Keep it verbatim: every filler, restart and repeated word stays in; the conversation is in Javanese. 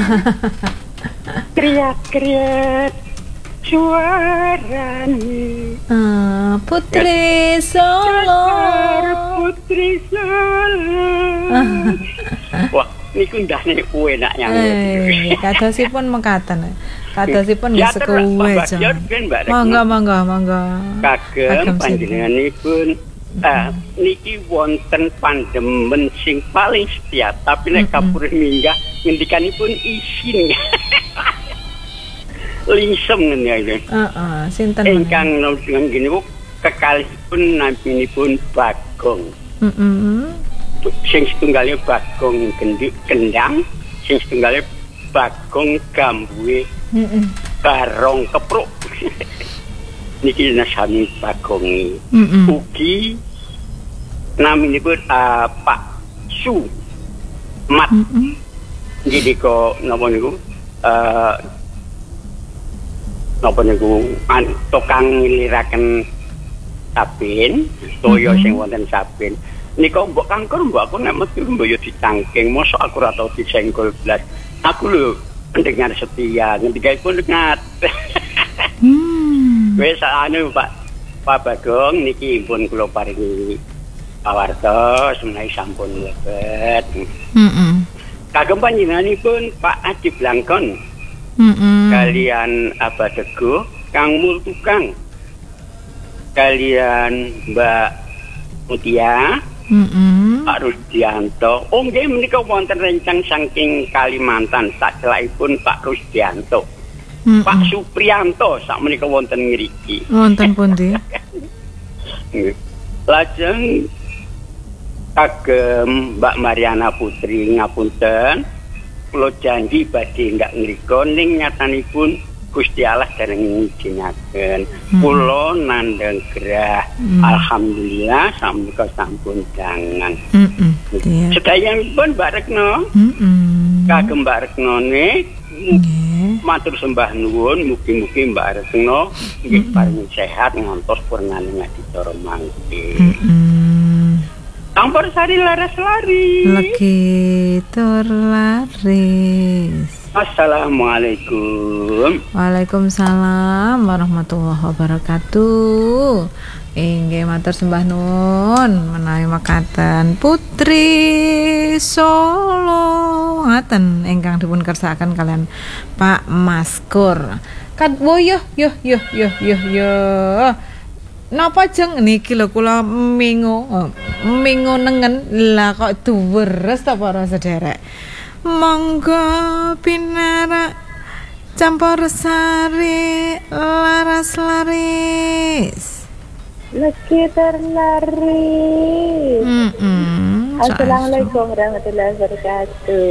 Kriak-kriak suarane. Uh, Putri Solo. Putri Solo. Wah, niku ndane enak nyanyi. Eh, kadosipun mekaten. Kadosipun nggih sekuwe jam. Monggo monggo monggo. Kagem panjenenganipun ah niki wonten pandemen sing paling setia, tapi nek kapur minggah ngendikanipun isin. Lingsem ngene iki. Heeh, sinten ingkang dengan gini bu kekalipun nampinipun Bagong. Heeh. Sing setunggalnya Bagong gendhi kendang, sing setunggalnya Bagong gambuhe Heeh. barong kepruk. Niki nasami Bagong Heeh. ugi naminipun uh, Pak Su Mat. Heeh. Jadi kok napa niku eh napa niku tukang ngliraken sabin, toya sing wonten sabin. Nika mbok kangkur mbok aku nek metu mbok yo dicangking, mosok aku ora tau disenggol blas. Aku lho pendengar setia, ngendikaipun dengar. Hmm. Wis anu Pak Pak Bagong niki pun kula paringi pawartos menawi sampun lebet. Heeh. Kagem panjenenganipun Pak Adi Blangkon. Heeh. Kalian Abah Teguh, Kang Mul Tukang. Kalian Mbak Mutia, Heeh. Pak Rusdianto. Oh nggih menika wonten rencang saking Kalimantan sacelakipun Pak Rusdianto. Pak Supriyanto sakmenika wonten ngriki. Wonten pundi? Lajeng kagem Mbak Mariana Putri ngapunten, kula janji badhe ndak ngrika ning nyatanipun Gusti Allah dereng ngijinaken. Kula nandhang gerah. Hmm. Alhamdulillah sampun sampun jangan. Heeh. Iya. Sedayanipun Mbak Rekno. Heeh. Kagem Mbak Reknone Nggih. matur sembah nuwun mugi-mugi Mbak Rekno nggih paring sehat ngantos purnane ngadicara mangke. Heeh. Ampun sari laras lari. Lagi tur laris. Assalamualaikum. Waalaikumsalam warahmatullahi wabarakatuh. Inggih matur sembah nuwun menawi mekaten Putri Solo ngaten ingkang dipun kersakaken kalian Pak Maskur. Kad woyo yo yo yo yo yo. Napa jeng niki lho kula mingo mingo nengen lah kok duweres ta para sederek. Monggo pinara campur sari laras laris. Lagi terlari. Mm -mm. Assalamualaikum warahmatullahi wabarakatuh.